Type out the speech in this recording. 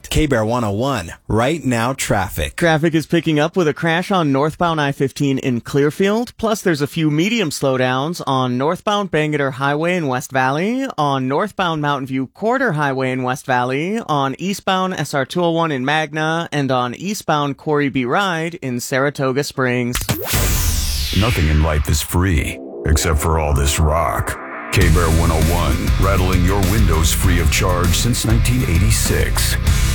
K-Bear 101, right now traffic. Traffic is picking up with a crash on northbound I-15 in Clearfield. Plus, there's a few medium slowdowns on northbound Bangerter Highway in West Valley, on northbound Mountain View Corridor Highway in West Valley, on eastbound SR 201 in Magna, and on eastbound Corey B. Ride in Saratoga Springs. Nothing in life is free, except for all this rock. K-Bear 101, rattling your windows free of charge since 1986.